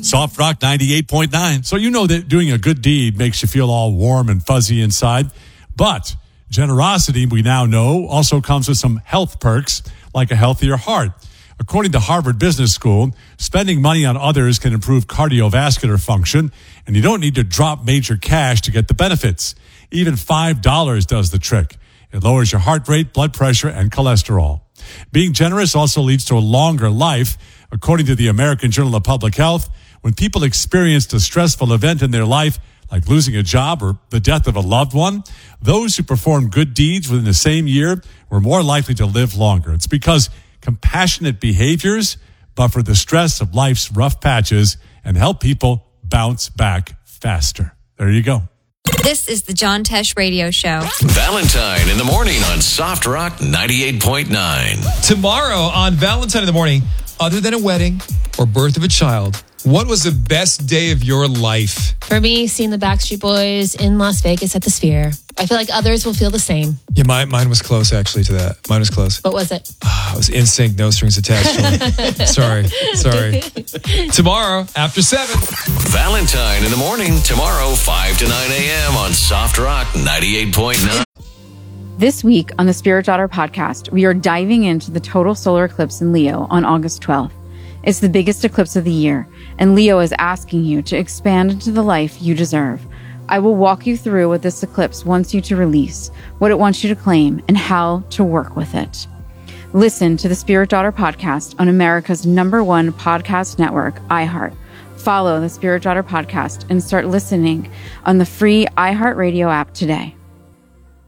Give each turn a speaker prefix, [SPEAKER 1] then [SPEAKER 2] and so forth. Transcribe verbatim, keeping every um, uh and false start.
[SPEAKER 1] Soft Rock ninety-eight point nine.
[SPEAKER 2] So you know that doing a good deed makes you feel all warm and fuzzy inside. But generosity, we now know, also comes with some health perks, like a healthier heart. According to Harvard Business School, spending money on others can improve cardiovascular function, and you don't need to drop major cash to get the benefits. Even five dollars does the trick. It lowers your heart rate, blood pressure, and cholesterol. Being generous also leads to a longer life. According to the American Journal of Public Health, when people experienced a stressful event in their life, like losing a job or the death of a loved one, those who performed good deeds within the same year were more likely to live longer. It's because compassionate behaviors buffer the stress of life's rough patches and help people bounce back faster. There you go.
[SPEAKER 3] This is the John Tesh Radio Show.
[SPEAKER 4] Valentine in the morning on Soft Rock ninety-eight point nine.
[SPEAKER 5] Tomorrow on Valentine in the morning, other than a wedding or birth of a child, what was the best day of your life?
[SPEAKER 6] For me, seeing the Backstreet Boys in Las Vegas at the Sphere. I feel like others will feel the same.
[SPEAKER 5] Yeah, my, mine was close, actually, to that. Mine was close.
[SPEAKER 6] What was it?
[SPEAKER 5] Oh, it was N Sync, no strings attached. sorry, sorry. Tomorrow, after seven.
[SPEAKER 4] Valentine in the morning, tomorrow, five to nine a.m. on Soft Rock ninety-eight point nine.
[SPEAKER 7] This week on the Spirit Daughter podcast, we are diving into the total solar eclipse in Leo on August twelfth. It's the biggest eclipse of the year, and Leo is asking you to expand into the life you deserve. I will walk you through what this eclipse wants you to release, what it wants you to claim, and how to work with it. Listen to the Spirit Daughter podcast on America's number one podcast network, iHeart. Follow the Spirit Daughter podcast and start listening on the free iHeartRadio app today.